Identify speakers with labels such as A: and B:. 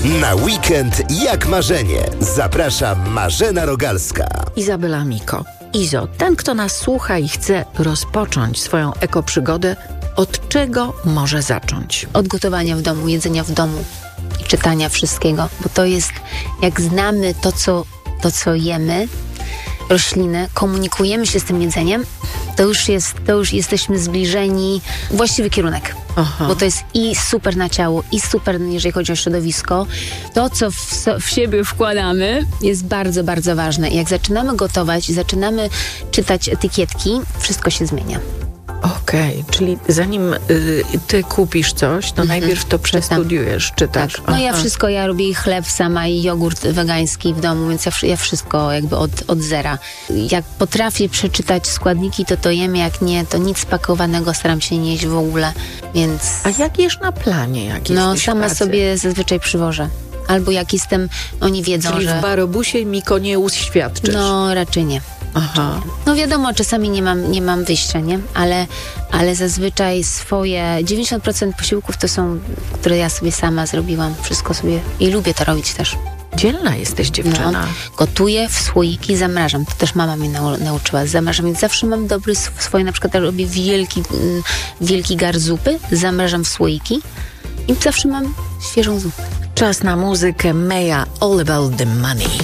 A: Na weekend jak marzenie. Zaprasza Marzena Rogalska.
B: Izabela Miko. Izo, ten, kto nas słucha i chce rozpocząć swoją ekoprzygodę, od czego może zacząć?
C: Od gotowania w domu, jedzenia w domu i czytania wszystkiego, bo to jest, jak znamy to, co jemy, rośliny, komunikujemy się z tym jedzeniem, to już jesteśmy zbliżeni, właściwy kierunek.
B: Aha.
C: Bo to jest i super na ciało, i super, jeżeli chodzi o środowisko. To, co w siebie wkładamy, jest bardzo, bardzo ważne. I jak zaczynamy gotować, zaczynamy czytać etykietki, wszystko się zmienia.
B: Okej, czyli zanim ty kupisz coś, to najpierw to przestudiujesz, czytasz.
C: Tak. No ja robię i chleb sama, i jogurt wegański w domu, więc ja wszystko jakby od zera. Jak potrafię przeczytać składniki, to jem, jak nie, to nic spakowanego staram się nie jeść w ogóle, więc...
B: A jak jesz na planie? Jak
C: No
B: jesteś
C: sama
B: w pracy?
C: sobie zazwyczaj przywożę. Albo jak jestem, oni wiedzą,
B: Czyli
C: że...
B: w barobusie Miko nie uświadczysz.
C: No raczej nie.
B: Aha.
C: No wiadomo, czasami nie mam wyjścia, nie? Ale zazwyczaj swoje 90% posiłków to są, które ja sobie sama zrobiłam. Wszystko sobie i lubię to robić też.
B: Dzielna jesteś, dziewczyna.
C: No, gotuję w słoiki, zamrażam. To też mama mnie nauczyła. Zamrażam, więc zawsze mam dobry swoje, na przykład robię wielki gar zupy, zamrażam w słoiki i zawsze mam świeżą zupę.
B: Czas na muzykę Meja, All About the Money.